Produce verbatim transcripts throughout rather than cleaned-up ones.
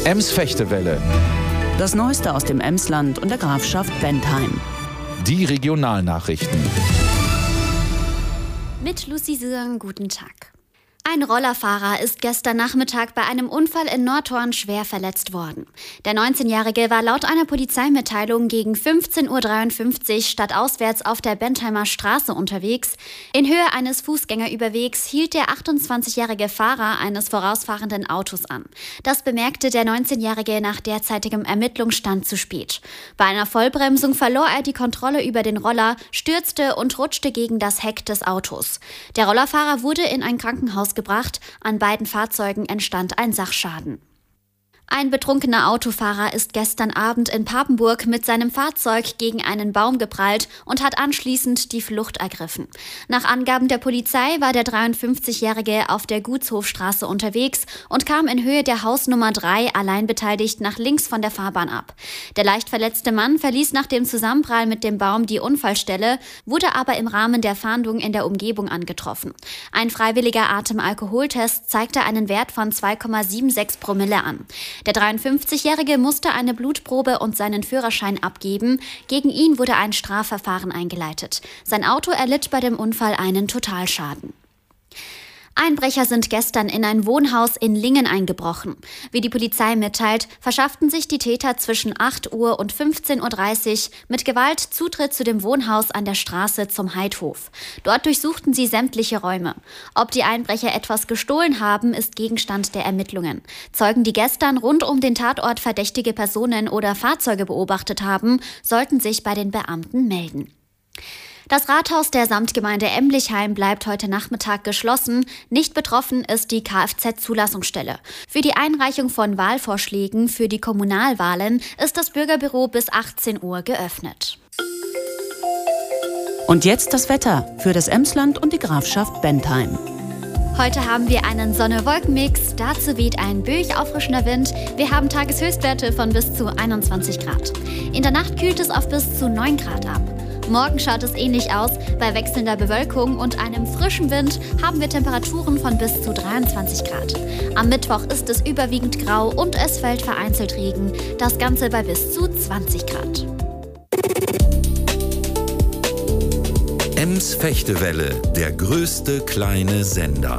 Ems-Fechtewelle. Das Neueste aus dem Emsland und der Grafschaft Bentheim. Die Regionalnachrichten. Mit Lucy Sürn, guten Tag. Ein Rollerfahrer ist gestern Nachmittag bei einem Unfall in Nordhorn schwer verletzt worden. Der neunzehnjährige war laut einer Polizeimitteilung gegen fünfzehn Uhr dreiundfünfzig stadtauswärts auf der Bentheimer Straße unterwegs. In Höhe eines Fußgängerüberwegs hielt der achtundzwanzigjährige Fahrer eines vorausfahrenden Autos an. Das bemerkte der neunzehnjährige nach derzeitigem Ermittlungsstand zu spät. Bei einer Vollbremsung verlor er die Kontrolle über den Roller, stürzte und rutschte gegen das Heck des Autos. Der Rollerfahrer wurde in ein Krankenhaus gebracht. An beiden Fahrzeugen entstand ein Sachschaden. Ein betrunkener Autofahrer ist gestern Abend in Papenburg mit seinem Fahrzeug gegen einen Baum geprallt und hat anschließend die Flucht ergriffen. Nach Angaben der Polizei war der dreiundfünfzigjährige auf der Gutshofstraße unterwegs und kam in Höhe der Hausnummer drei allein beteiligt nach links von der Fahrbahn ab. Der leicht verletzte Mann verließ nach dem Zusammenprall mit dem Baum die Unfallstelle, wurde aber im Rahmen der Fahndung in der Umgebung angetroffen. Ein freiwilliger Atemalkoholtest zeigte einen Wert von zwei Komma sechsundsiebzig Promille an. Der dreiundfünfzigjährige musste eine Blutprobe und seinen Führerschein abgeben. Gegen ihn wurde ein Strafverfahren eingeleitet. Sein Auto erlitt bei dem Unfall einen Totalschaden. Einbrecher sind gestern in ein Wohnhaus in Lingen eingebrochen. Wie die Polizei mitteilt, verschafften sich die Täter zwischen acht Uhr und fünfzehn Uhr dreißig mit Gewalt Zutritt zu dem Wohnhaus an der Straße zum Heidhof. Dort durchsuchten sie sämtliche Räume. Ob die Einbrecher etwas gestohlen haben, ist Gegenstand der Ermittlungen. Zeugen, die gestern rund um den Tatort verdächtige Personen oder Fahrzeuge beobachtet haben, sollten sich bei den Beamten melden. Das Rathaus der Samtgemeinde Emlichheim bleibt heute Nachmittag geschlossen. Nicht betroffen ist die Kfz-Zulassungsstelle. Für die Einreichung von Wahlvorschlägen für die Kommunalwahlen ist das Bürgerbüro bis achtzehn Uhr geöffnet. Und jetzt das Wetter für das Emsland und die Grafschaft Bentheim. Heute haben wir einen Sonne-Wolken-Mix, dazu weht ein böig auffrischender Wind. Wir haben Tageshöchstwerte von bis zu einundzwanzig Grad. In der Nacht kühlt es auf bis zu neun Grad ab. Morgen schaut es ähnlich aus. Bei wechselnder Bewölkung und einem frischen Wind haben wir Temperaturen von bis zu dreiundzwanzig Grad. Am Mittwoch ist es überwiegend grau und es fällt vereinzelt Regen. Das Ganze bei bis zu zwanzig Grad. Ems-Fechtewelle, der größte kleine Sender.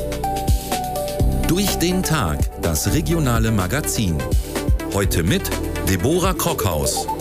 Durch den Tag, das regionale Magazin. Heute mit Deborah Krockhaus.